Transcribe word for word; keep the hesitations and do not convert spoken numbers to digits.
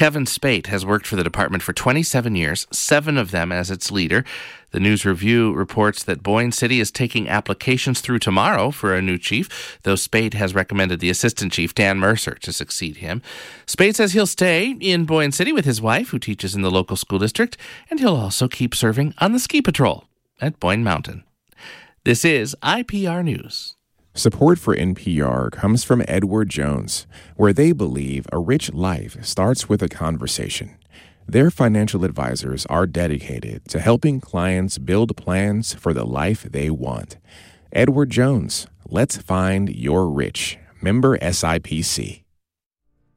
Kevin Spate has worked for the department for twenty-seven years, seven of them as its leader. The News Review reports that Boyne City is taking applications through tomorrow for a new chief, though Spate has recommended the assistant chief, Dan Mercer, to succeed him. Spate says he'll stay in Boyne City with his wife, who teaches in the local school district, and he'll also keep serving on the ski patrol at Boyne Mountain. This is I P R News. Support for N P R comes from Edward Jones, where they believe a rich life starts with a conversation. Their financial advisors are dedicated to helping clients build plans for the life they want. Edward Jones, let's find your rich. Member S I P C.